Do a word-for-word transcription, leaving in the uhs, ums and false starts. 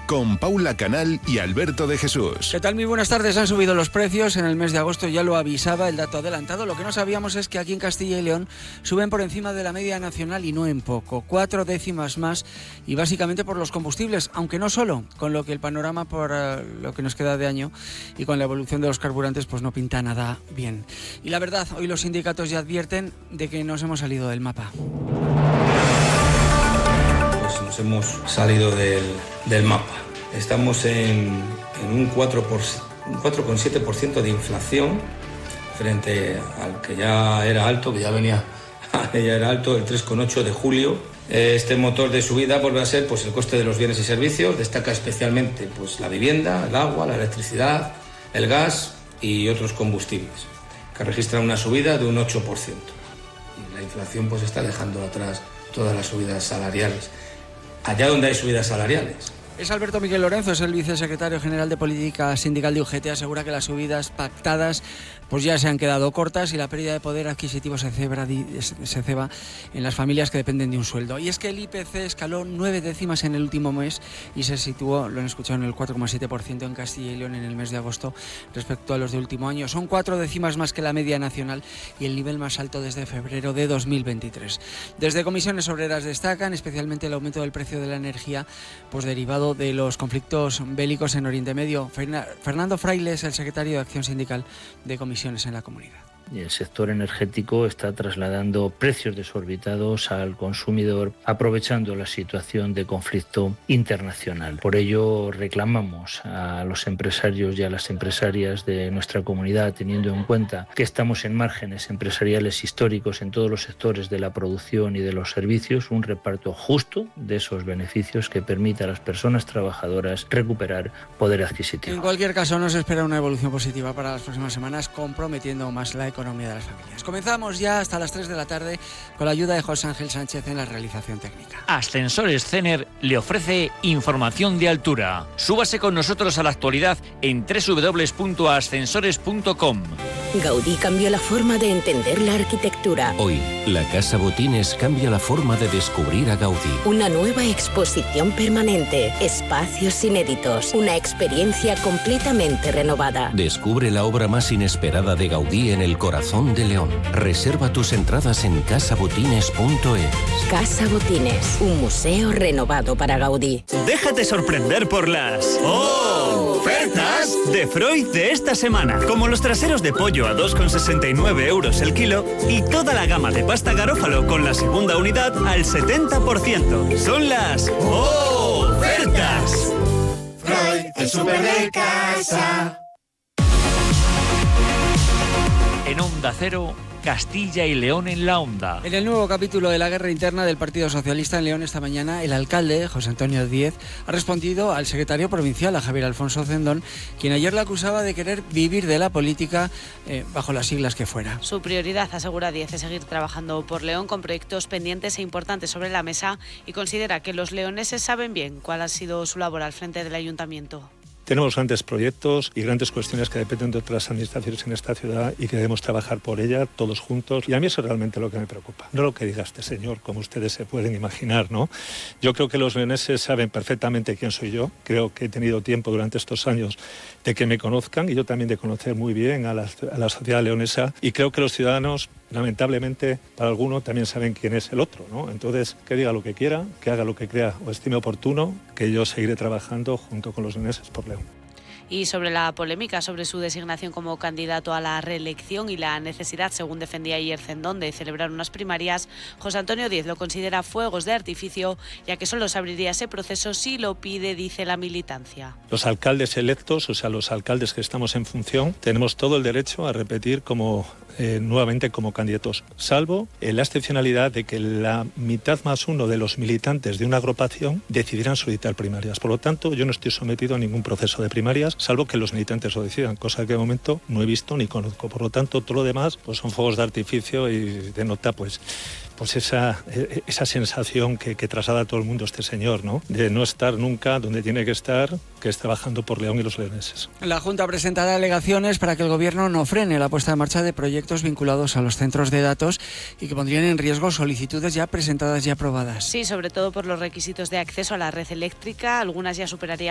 con Paula Canal y Alberto de Jesús. ¿Qué tal? Muy buenas tardes. Han subido los precios en el mes de agosto, ya lo avisaba el dato adelantado. Lo que no sabíamos es que aquí en Castilla y León suben por encima de la media nacional y no en poco. Cuatro décimas más y básicamente por los combustibles, aunque no solo, con lo que el panorama por uh, lo que nos queda de año y con la evolución de los carburantes pues no pinta nada bien. Y la verdad, hoy los sindicatos ya advierten de que nos hemos salido del mapa. Pues nos hemos salido del, del mapa. Estamos en, en un cuatro coma siete por ciento de inflación frente al que ya era alto, que ya venía, ya era alto, el tres coma ocho de julio. Este motor de subida vuelve a ser pues, el coste de los bienes y servicios. Destaca especialmente pues, la vivienda, el agua, la electricidad, el gas y otros combustibles, que registran una subida de un ocho por ciento. Y la inflación pues, está dejando atrás todas las subidas salariales. Allá donde hay subidas salariales. Es Alberto Miguel Lorenzo, es el vicesecretario general de Política Sindical de U G T. Asegura que las subidas pactadas pues ya se han quedado cortas y la pérdida de poder adquisitivo se ceba, se ceba en las familias que dependen de un sueldo. Y es que el I P C escaló nueve décimas en el último mes y se situó, lo han escuchado, en el cuatro coma siete por ciento en Castilla y León en el mes de agosto respecto a los de último año. Son cuatro décimas más que la media nacional y el nivel más alto desde febrero de dos mil veintitrés. Desde Comisiones Obreras destacan especialmente el aumento del precio de la energía pues derivado de los conflictos bélicos en Oriente Medio. Fernando Fraile es el secretario de Acción Sindical de Comisiones en la comunidad. Y el sector energético está trasladando precios desorbitados al consumidor, aprovechando la situación de conflicto internacional. Por ello reclamamos a los empresarios y a las empresarias de nuestra comunidad, teniendo en cuenta que estamos en márgenes empresariales históricos en todos los sectores de la producción y de los servicios, un reparto justo de esos beneficios que permita a las personas trabajadoras recuperar poder adquisitivo. En cualquier caso, nos espera una evolución positiva para las próximas semanas, comprometiendo más la economía de las familias. Comenzamos ya hasta las tres de la tarde con la ayuda de José Ángel Sánchez en la realización técnica. Ascensores Cener le ofrece información de altura. Súbase con nosotros a la actualidad en doble u doble u doble u punto ascensores punto com. Gaudí cambió la forma de entender la arquitectura. Hoy, la Casa Botines cambia la forma de descubrir a Gaudí. Una nueva exposición permanente, espacios inéditos, una experiencia completamente renovada. Descubre la obra más inesperada de Gaudí en el corazón de León. Reserva tus entradas en casa botines punto es. Casa Botines, un museo renovado para Gaudí. Déjate sorprender por las ofertas de Freud de esta semana. Como los traseros de pollo a dos con sesenta y nueve euros el kilo y toda la gama de pasta Garófalo con la segunda unidad al setenta por ciento. Son las ofertas. Freud, el súper de casa. En Onda Cero, Castilla y León en la Onda. En el nuevo capítulo de la guerra interna del Partido Socialista en León esta mañana, el alcalde, José Antonio Díez, ha respondido al secretario provincial, a Javier Alfonso Cendón, quien ayer le acusaba de querer vivir de la política eh, bajo las siglas que fuera. Su prioridad, asegura Díez, es seguir trabajando por León con proyectos pendientes e importantes sobre la mesa y considera que los leoneses saben bien cuál ha sido su labor al frente del ayuntamiento. Tenemos grandes proyectos y grandes cuestiones que dependen de otras administraciones en esta ciudad y que debemos trabajar por ella todos juntos. Y a mí eso es realmente lo que me preocupa. No lo que diga este señor, como ustedes se pueden imaginar, ¿no? Yo creo que los leoneses saben perfectamente quién soy yo. Creo que he tenido tiempo durante estos años de que me conozcan y yo también de conocer muy bien a la, a la sociedad leonesa. Y creo que los ciudadanos, lamentablemente, para algunos también saben quién es el otro, ¿no? Entonces, que diga lo que quiera, que haga lo que crea o estime oportuno, que yo seguiré trabajando junto con los leoneses por León. Y sobre la polémica sobre su designación como candidato a la reelección y la necesidad, según defendía ayer Cendón, de celebrar unas primarias, José Antonio Díez lo considera fuegos de artificio, ya que solo se abriría ese proceso si lo pide, dice la militancia. Los alcaldes electos, o sea, los alcaldes que estamos en función, tenemos todo el derecho a repetir como eh, nuevamente como candidatos, salvo en la excepcionalidad de que la mitad más uno de los militantes de una agrupación decidieran solicitar primarias. Por lo tanto, yo no estoy sometido a ningún proceso de primarias, salvo que los militantes lo decidan, cosa que de momento no he visto ni conozco. Por lo tanto, todo lo demás pues son fuegos de artificio y denota pues pues esa, esa sensación que, que traslada a todo el mundo este señor, ¿no? De no estar nunca donde tiene que estar, que es trabajando por León y los leoneses. La Junta presentará alegaciones para que el Gobierno no frene la puesta en marcha de proyectos vinculados a los centros de datos y que pondrían en riesgo solicitudes ya presentadas y aprobadas. Sí, sobre todo por los requisitos de acceso a la red eléctrica. Algunas ya superarían